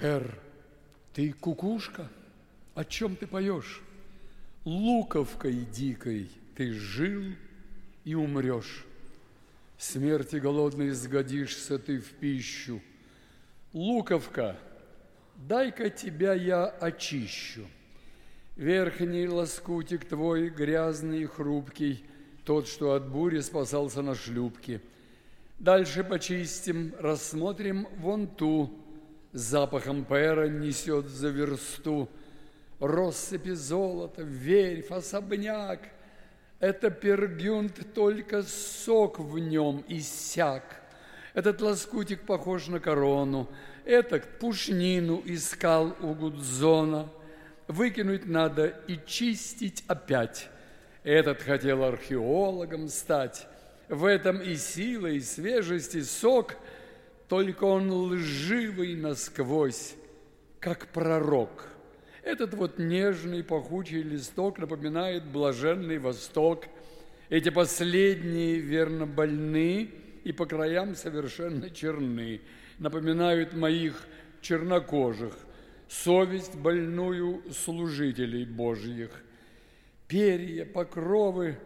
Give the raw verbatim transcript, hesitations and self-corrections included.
Эр, ты кукушка? О чем ты поешь? Луковкой дикой ты жил и умрешь. Смерти голодной сгодишься ты в пищу. Луковка, дай-ка тебя я очищу. Верхний лоскутик твой грязный и хрупкий, тот, что от бури спасался на шлюпке. Дальше почистим, рассмотрим вон ту, запахом пера несет за версту. Россыпи золота, верфь, особняк. Это пергюнт, только сок в нем иссяк. Этот лоскутик похож на корону, этот пушнину искал у Гудзона. Выкинуть надо и чистить опять. Этот хотел археологом стать. В этом и сила, и свежесть, и сок, только он лживый насквозь, как пророк. Этот вот нежный пахучий листок напоминает блаженный Восток. Эти последние верно больны и по краям совершенно черны, напоминают моих чернокожих, совесть больную служителей Божьих. Перья, покровы